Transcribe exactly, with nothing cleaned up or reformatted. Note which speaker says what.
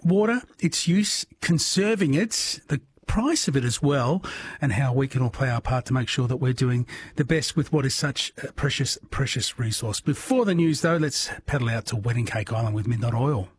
Speaker 1: water, its use, conserving it, the price of it as well, and how we can all play our part to make sure that we're doing the best with what is such a precious, precious resource. Before the news, though, let's paddle out to Wedding Cake Island with Midnight Oil.